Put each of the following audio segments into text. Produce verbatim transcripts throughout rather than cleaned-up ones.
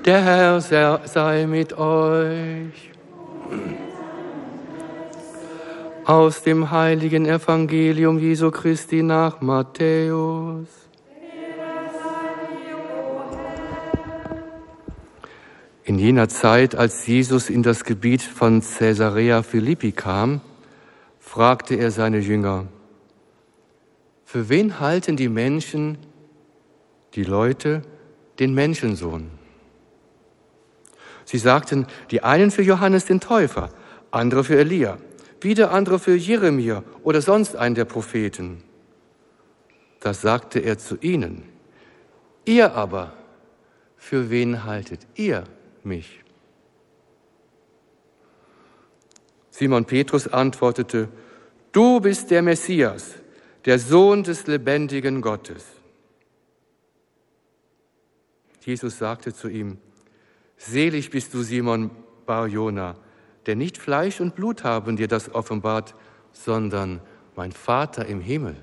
Der Herr sei mit euch. Aus dem heiligen Evangelium Jesu Christi nach Matthäus. In jener Zeit, als Jesus in das Gebiet von Caesarea Philippi kam, fragte er seine Jünger: Für wen halten die Menschen, die Leute, den Menschensohn? Sie sagten, die einen für Johannes den Täufer, andere für Elia, wieder andere für Jeremia oder sonst einen der Propheten. Das sagte er zu ihnen. Ihr aber, für wen haltet ihr mich? Simon Petrus antwortete: Du bist der Messias, der Sohn des lebendigen Gottes. Jesus sagte zu ihm: Selig bist du, Simon Bar-Jona, denn nicht Fleisch und Blut haben dir das offenbart, sondern mein Vater im Himmel.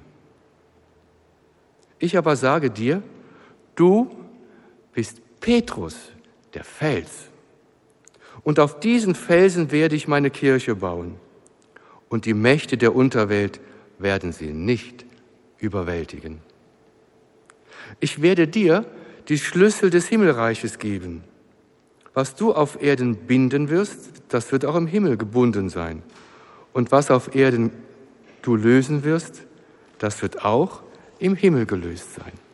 Ich aber sage dir, du bist Petrus, der Fels. Und auf diesen Felsen werde ich meine Kirche bauen. Und die Mächte der Unterwelt werden sie nicht überwältigen. Ich werde dir die Schlüssel des Himmelreiches geben. Was du auf Erden binden wirst, das wird auch im Himmel gebunden sein. Und was auf Erden du lösen wirst, das wird auch im Himmel gelöst sein.